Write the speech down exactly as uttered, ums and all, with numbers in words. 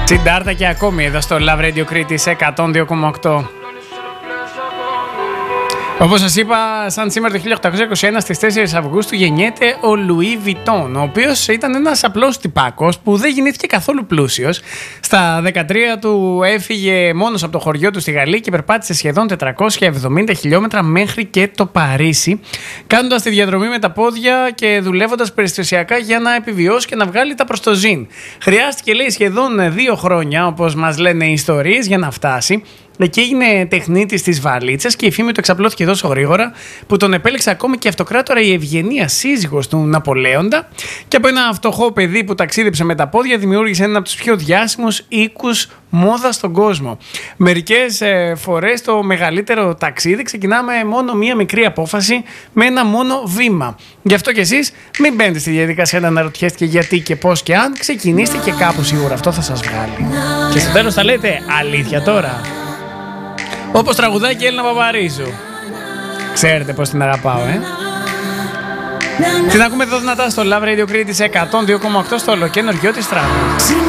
Συντάρτα και ακόμη εδώ στο Love Radio Κρήτης εκατόν δύο κόμμα οκτώ. Όπως σας είπα, σαν σήμερα το χίλια οκτακόσια είκοσι ένα στις τέσσερις Αυγούστου γεννιέται ο Λουί Βιτόν, ο οποίος ήταν ένας απλός τυπάκος που δεν γεννήθηκε καθόλου πλούσιος. Στα δεκατρία του έφυγε μόνος από το χωριό του στη Γαλλία και περπάτησε σχεδόν τετρακόσια εβδομήντα χιλιόμετρα μέχρι και το Παρίσι, κάνοντας τη διαδρομή με τα πόδια και δουλεύοντας περιστασιακά για να επιβιώσει και να βγάλει τα προς το ζήν. Χρειάστηκε, λέει, σχεδόν δύο χρόνια, όπως μας λένε οι ιστορίες, για να φτάσει. Εκεί έγινε τεχνίτης της βαλίτσας και η φήμη του εξαπλώθηκε τόσο γρήγορα που τον επέλεξε ακόμη και αυτοκράτορα η Ευγενία, σύζυγος του Ναπολέοντα, και από ένα φτωχό παιδί που ταξίδεψε με τα πόδια δημιούργησε ένα από τους πιο διάσημους οίκους μόδα στον κόσμο. Μερικές ε, φορές το μεγαλύτερο ταξίδι ξεκινά με μόνο μία μικρή απόφαση, με ένα μόνο βήμα. Γι' αυτό και εσείς μην μπαίνετε στη διαδικασία να αναρωτιέστε γιατί και πώς και αν. Ξεκινήστε και κάπου σίγουρα αυτό θα σας βγάλει. Και στο τέλος θα λέτε αλήθεια τώρα. Όπως τραγουδάει και η Έλληνα Παπαρίζου. Ξέρετε πώς την αγαπάω, ε. Την ακούμε εδώ δυνατά στο Love Radio Κρήτης εκατόν δύο κόμμα οκτώ στο ολοκένουργιο της τράβου.